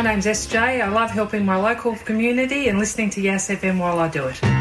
name's SJ. I love helping my local community and listening to Yass FM while I do it.